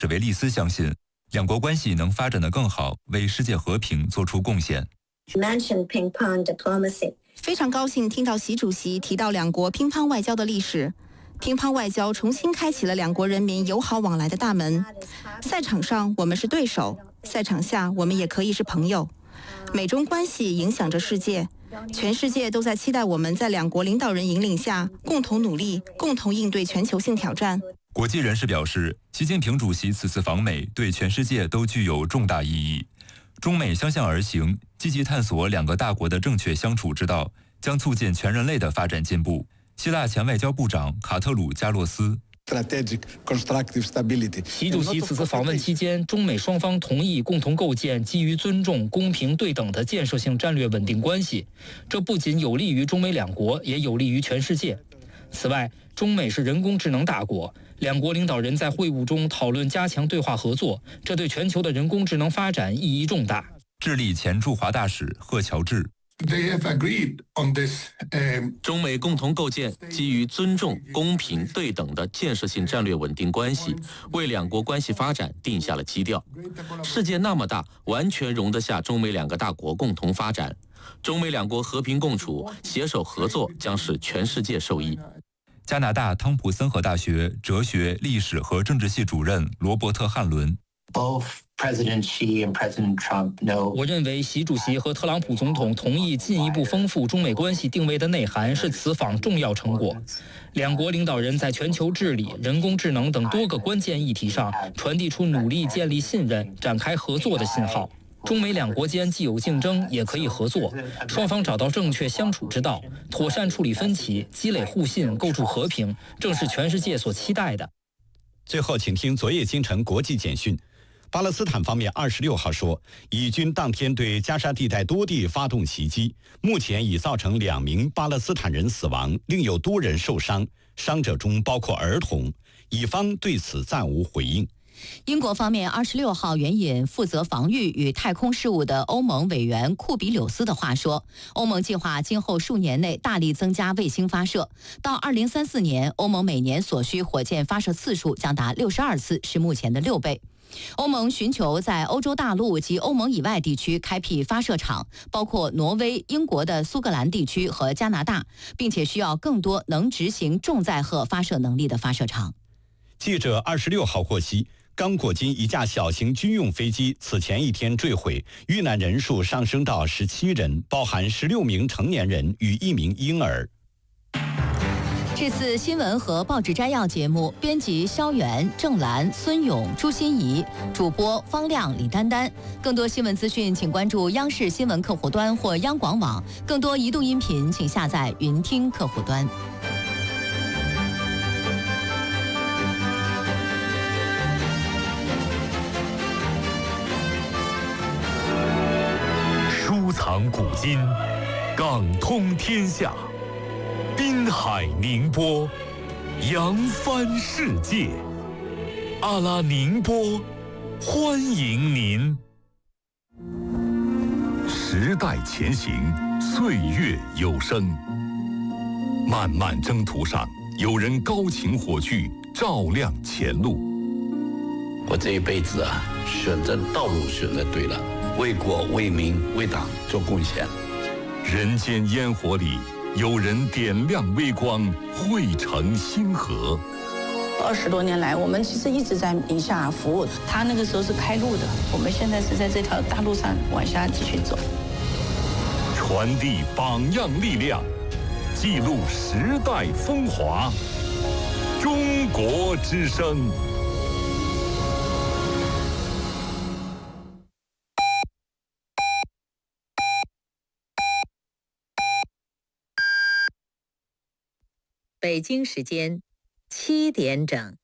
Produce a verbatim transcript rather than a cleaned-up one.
史维利斯相信，两国关系能发展得更好，为世界和平做出贡献。 非常高兴听到习主席提到两国乒乓外交的历史。乒乓外交重新开启了两国人民友好往来的大门。赛场上我们是对手，赛场下我们也可以是朋友。美中关系影响着世界，全世界都在期待我们在两国领导人引领下共同努力，共同应对全球性挑战。 国际人士表示，习近平主席此次访美对全世界都具有重大意义。中美相向而行，积极探索两个大国的正确相处之道，将促进全人类的发展进步。希腊前外交部长卡特鲁加洛斯。 习主席此次访问期间，中美双方同意共同构建基于尊重、公平、对等的建设性战略稳定关系，这不仅有利于中美两国，也有利于全世界。此外，中美是人工智能大国，两国领导人在会晤中讨论加强对话合作，这对全球的人工智能发展意义重大。 智利前驻华大使贺乔治。 They have agreed on this, um, 中美共同构建基于尊重、公平、对等的建设性战略稳定关系，为两国关系发展定下了基调。世界那么大，完全容得下中美两个大国共同发展。中美两国和平共处、携手合作，将使全世界受益。 加拿大汤普森河大学哲学、历史和政治系主任罗伯特·汉伦。 我认为习主席和特朗普总统同意进一步丰富中美关系定位的内涵是此访重要成果。两国领导人在全球治理、人工智能等多个关键议题上传递出努力建立信任、展开合作的信号。中美两国间既有竞争，也可以合作，双方找到正确相处之道，妥善处理分歧，积累互信，构筑和平，正是全世界所期待的。 最后，请听昨夜今晨国际简讯。巴勒斯坦方面二十六号说，以军当天对加沙地带多地发动袭击，目前已造成两名巴勒斯坦人死亡，另有多人受伤，伤者中包括儿童。以方对此暂无回应。 英国方面二十六号援引负责防御与太空事务的欧盟委员库比柳斯的话说，欧盟计划今后数年内大力增加卫星发射，到二零三四年，欧盟每年所需火箭发射次数将达六十二次，是目前的六倍。欧盟寻求在欧洲大陆及欧盟以外地区开辟发射场，包括挪威、英国的苏格兰地区和加拿大，并且需要更多能执行重载荷发射能力的发射场。 记者二十六号获悉，刚果金一架小型军用飞机此前一天坠毁，遇难人数上升到十七人，包含十六名成年人与一名婴儿。 这次新闻和报纸摘要节目，编辑肖元、郑兰、孙勇、朱心怡，主播方亮、李丹丹。更多新闻资讯，请关注央视新闻客户端或央广网。更多移动音频，请下载云听客户端。 收藏古今，港通天下。滨海宁波，扬帆世界。阿拉宁波，欢迎您。时代前行，岁月有声。漫漫征途上，有人高擎火炬，照亮前路。 我这一辈子啊，选择道路选择对了，为国为民为党做贡献。 人间烟火里，有人点亮微光，汇成星河。 二十多年来，我们其实一直在宁夏服务。他那个时候是开路的，我们现在是在这条大路上往下继续走。 传递榜样力量，记录时代风华。中国之声。 北京时间七点整。